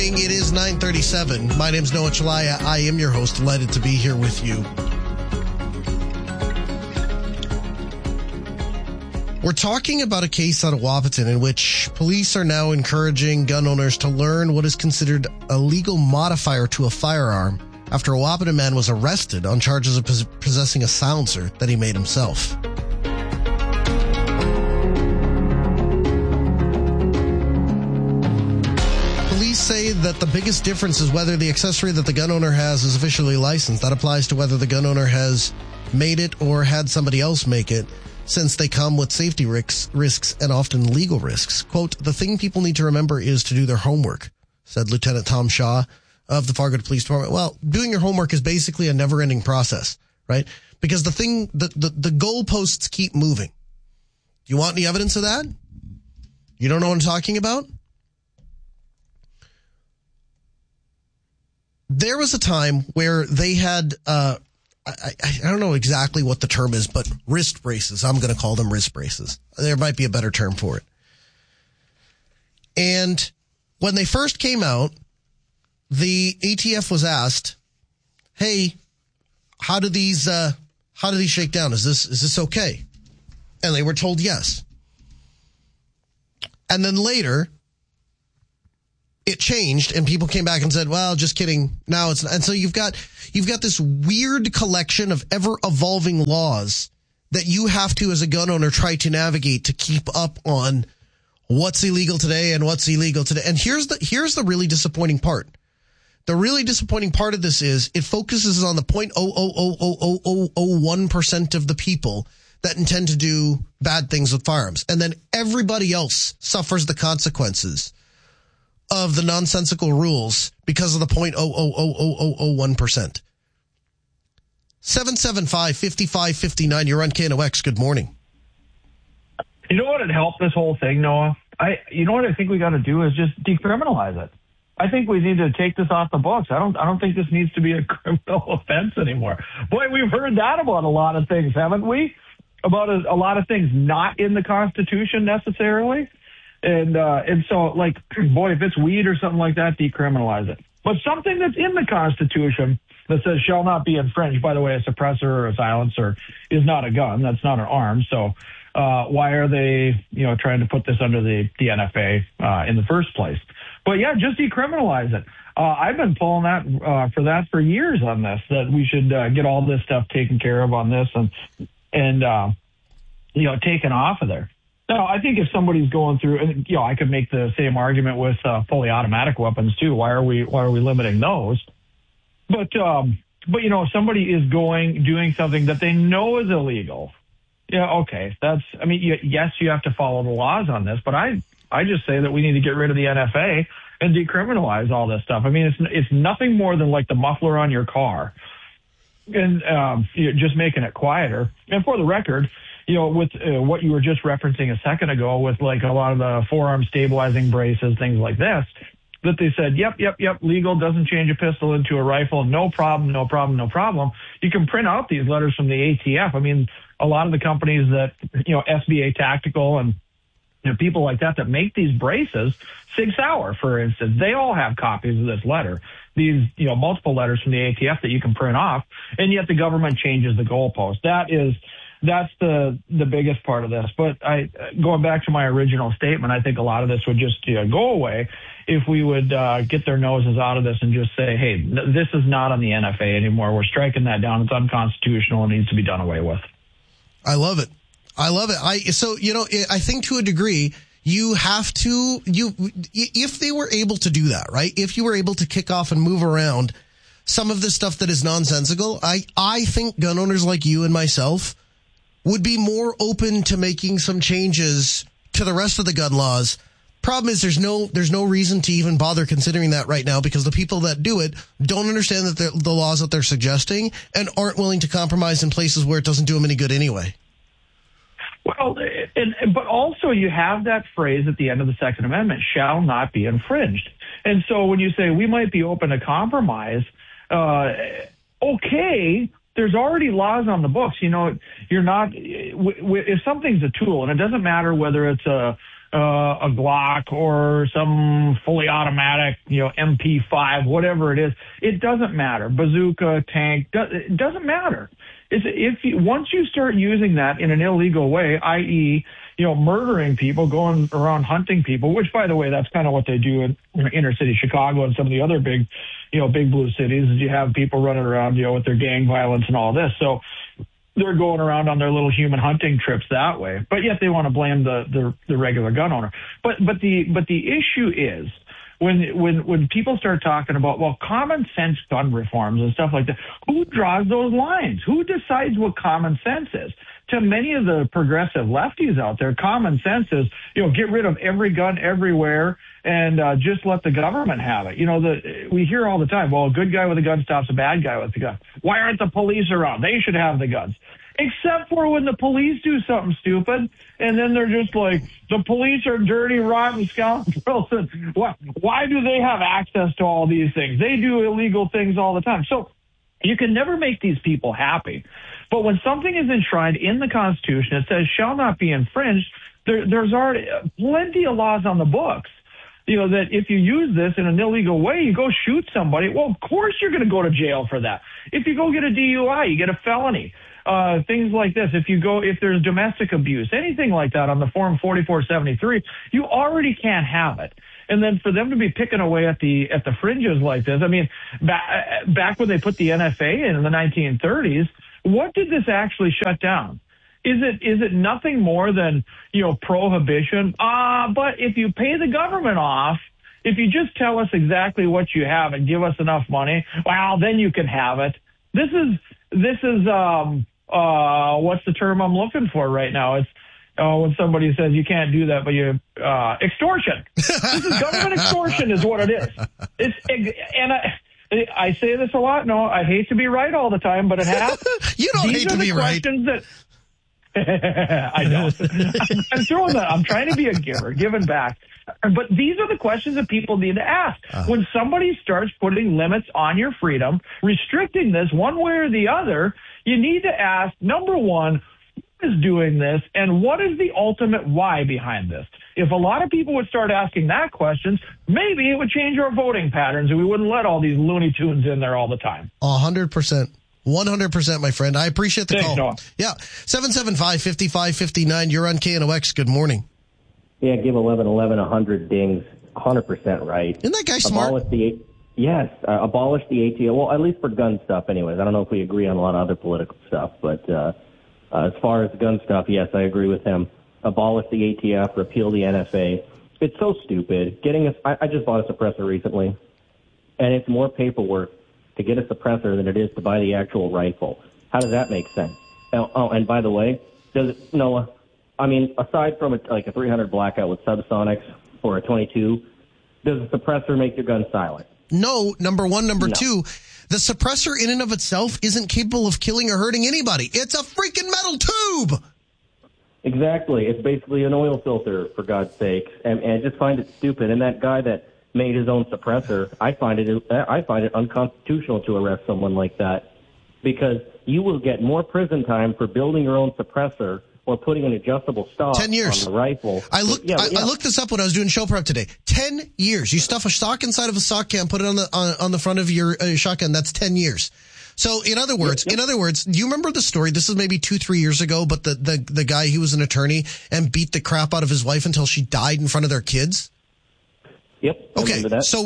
It is 9:37. My name's Noah Chalaya. I am your host. Delighted to be here with you. We're talking about a case out of Wahpeton in which police are now encouraging gun owners to learn what is considered a legal modifier to a firearm after a Wahpeton man was arrested on charges of possessing a silencer that he made himself. Police say that the biggest difference is whether the accessory that the gun owner has is officially licensed. That applies to whether the gun owner has made it or had somebody else make it, since they come with safety risks and often legal risks. Quote, "The thing people need to remember is to do their homework," said Lieutenant Tom Shaw of the Fargo Police Department. Well, doing your homework is basically a never-ending process, right? Because the goalposts keep moving. Do you want any evidence of that? You don't know what I'm talking about? There was a time where they had, I don't know exactly what the term is, but wrist braces. I'm going to call them wrist braces. There might be a better term for it. And when they first came out, the ATF was asked, "Hey, how do these shake down? Is this okay?" And they were told yes. And then later, it changed, and people came back and said, "Well, just kidding. Now it's not." And so you've got this weird collection of ever-evolving laws that you have to, as a gun owner, try to navigate to keep up on what's illegal today and what's illegal today. And here's the really disappointing part. The really disappointing part of this is it focuses on the 0.0000001% of the people that intend to do bad things with firearms. And then everybody else suffers the consequences of the nonsensical rules because of the 0.00001%. 775-5559. You're on KNOX. Good morning. You know what would help this whole thing, Noah? You know what I think we got to do is just decriminalize it. I think we need to take this off the books. I don't think this needs to be a criminal offense anymore. Boy, we've heard that about a lot of things, haven't we? About a lot of things not in the Constitution necessarily. And so, like, boy, if it's weed or something like that, decriminalize it. But something that's in the Constitution that says shall not be infringed. By the way, a suppressor or a silencer is not a gun. That's not an arm. So why are they, trying to put this under the NFA in the first place? But yeah, just decriminalize it. I've been pulling that for years on this, that we should get all this stuff taken care of on this and taken off of there. Now, I think if somebody's going through, and I could make the same argument with fully automatic weapons too. Why are we limiting those? But if somebody is doing something that they know is illegal, okay, yes, you have to follow the laws on this. But I just say that we need to get rid of the NFA and decriminalize all this stuff. I mean, it's nothing more than like the muffler on your car, and just making it quieter. And for the record, with what you were just referencing a second ago with like a lot of the forearm stabilizing braces, things like this, that they said, yep, legal, doesn't change a pistol into a rifle, no problem. You can print out these letters from the ATF. I mean, a lot of the companies that, SBA Tactical and people like that make these braces, Sig Sauer, for instance, they all have copies of this letter. These, multiple letters from the ATF that you can print off, and yet the government changes the goalpost. That's the biggest part of this. But going back to my original statement, I think a lot of this would just go away if we would get their noses out of this and just say, hey, this is not on the NFA anymore. We're striking that down. It's unconstitutional. It needs to be done away with. I love it. I think to a degree, you have to, if they were able to do that, right? If you were able to kick off and move around some of this stuff that is nonsensical, I think gun owners like you and myself would be more open to making some changes to the rest of the gun laws. Problem is there's no reason to even bother considering that right now because the people that do it don't understand that the laws that they're suggesting and aren't willing to compromise in places where it doesn't do them any good anyway. Well, but also you have that phrase at the end of the Second Amendment, shall not be infringed. And so when you say we might be open to compromise, okay, there's already laws on the books. You're not, if something's a tool, and it doesn't matter whether it's a a Glock or some fully automatic, MP5, whatever it is. It doesn't matter. Bazooka, tank, it doesn't matter. Once you start using that in an illegal way, i.e., murdering people, going around hunting people, which, by the way, that's kind of what they do in inner city Chicago and some of the other big blue cities, is you have people running around, with their gang violence and all this. So they're going around on their little human hunting trips that way. But yet they want to blame the regular gun owner. But the issue is, when people start talking about, common sense gun reforms and stuff like that, who draws those lines? Who decides what common sense is? To many of the progressive lefties out there, common sense is, get rid of every gun everywhere and just let the government have it. We hear all the time, a good guy with a gun stops a bad guy with a gun. Why aren't the police around? They should have the guns. Except for when the police do something stupid, and then they're just like, the police are dirty, rotten scoundrels. And why do they have access to all these things? They do illegal things all the time. So you can never make these people happy. But when something is enshrined in the Constitution, it says shall not be infringed, there's already plenty of laws on the books. That if you use this in an illegal way, you go shoot somebody, of course you're going to go to jail for that. If you go get a DUI, you get a felony. Things like this. If there's domestic abuse, anything like that on the Form 4473, you already can't have it. And then for them to be picking away at the fringes like this, I mean, back when they put the NFA in the 1930s, what did this actually shut down? Is it nothing more than, prohibition? But if you pay the government off, if you just tell us exactly what you have and give us enough money, then you can have it. This is what's the term I'm looking for right now? It's when somebody says you can't do that, but extortion. This is government extortion is what it is. I say this a lot. No, I hate to be right all the time, but it happens. You don't hate to be right. I know. I'm throwing that. I'm trying to be a giver, giving back. But these are the questions that people need to ask. When somebody starts putting limits on your freedom, restricting this one way or the other, you need to ask, number one, who is doing this and what is the ultimate why behind this? If a lot of people would start asking that questions, maybe it would change our voting patterns and we wouldn't let all these Looney Tunes in there all the time. 100%. 100%, my friend. I appreciate the call. Noah. Yeah. 775-5559. You're on KNOX. Good morning. Yeah, give 1111 100 dings. 100% right. Isn't that guy smart? Abolish the ATF. Well, at least for gun stuff anyways. I don't know if we agree on a lot of other political stuff, but as far as gun stuff, yes, I agree with him. Abolish the ATF, repeal the NFA. It's so stupid. I just bought a suppressor recently, and it's more paperwork to get a suppressor than it is to buy the actual rifle. How does that make sense? Oh, and by the way, Noah, I mean, aside from a 300 blackout with subsonics or a 22, does a suppressor make your gun silent? No, number one. Number two, the suppressor in and of itself isn't capable of killing or hurting anybody. It's a freaking metal tube. Exactly. It's basically an oil filter, for God's sakes. And I just find it stupid. And that guy that made his own suppressor, I find it unconstitutional to arrest someone like that, because you will get more prison time for building your own suppressor or putting an adjustable stock 10 years. on the rifle. I looked this up when I was doing show prep today. 10 years. You stuff a stock inside of a sock can, put it on the front of your shotgun. That's 10 years. So in other words, do you remember the story? This is maybe 2-3 years ago, but the guy, he was an attorney and beat the crap out of his wife until she died in front of their kids. Yep. Okay. So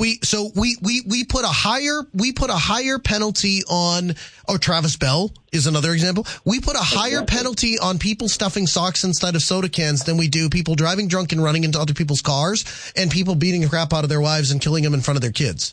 we put a higher penalty on, Travis Bell is another example. We put a higher penalty on people stuffing socks inside of soda cans than we do people driving drunk and running into other people's cars and people beating the crap out of their wives and killing them in front of their kids.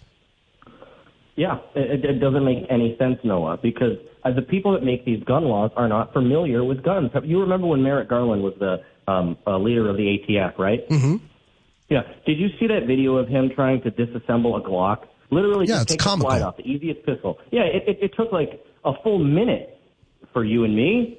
Yeah, it doesn't make any sense, Noah, because the people that make these gun laws are not familiar with guns. You remember when Merrick Garland was the leader of the ATF, right? Mm-hmm. Yeah. Did you see that video of him trying to disassemble a Glock? Literally just take the slide off, the easiest pistol. Yeah, it took like a full minute for you and me.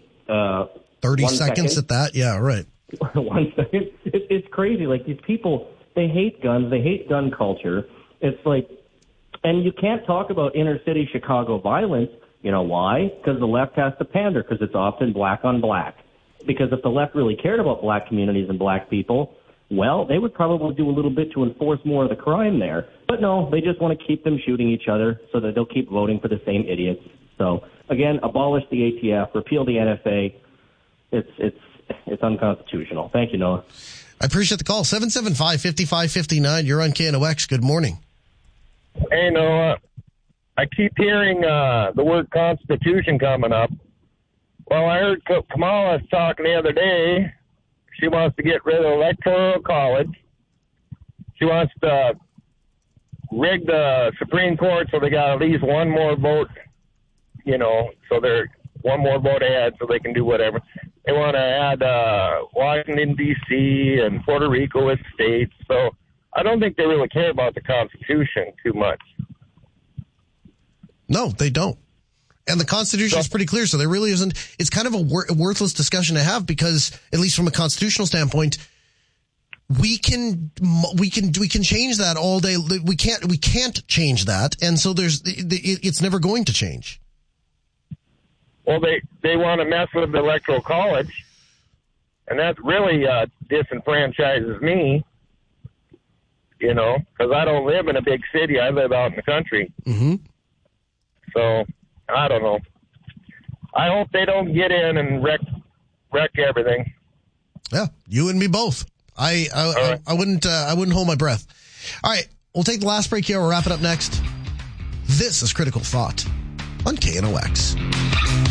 30 seconds at that? Yeah, right. 1 second. It's crazy. Like, these people, they hate guns. They hate gun culture. It's like, and you can't talk about inner city Chicago violence. You know why? Because the left has to pander, because it's often black on black. Because if the left really cared about black communities and black people, well, they would probably do a little bit to enforce more of the crime there. But no, they just want to keep them shooting each other so that they'll keep voting for the same idiots. So, again, abolish the ATF, repeal the NFA. It's unconstitutional. Thank you, Noah. I appreciate the call. 775-5559. You're on KNOX. Good morning. Hey, Noah. I keep hearing the word Constitution coming up. Well, I heard Kamala talking the other day. She wants to get rid of the Electoral College. She wants to rig the Supreme Court so they got at least one more vote, so they're one more vote ahead so they can do whatever. They want to add Washington, D.C. and Puerto Rico as states. So I don't think they really care about the Constitution too much. No, they don't. And the Constitution is pretty clear, so there really isn't. It's kind of a worthless discussion to have because, at least from a constitutional standpoint, we can change that all day. We can't change that, and so it's never going to change. Well, they want to mess with the Electoral College, and that really disenfranchises me. Because I don't live in a big city. I live out in the country. Mm-hmm. So, I don't know. I hope they don't get in and wreck everything. Yeah, you and me both. I wouldn't hold my breath. All right, we'll take the last break here. We'll wrap it up next. This is Critical Thought on KNOX.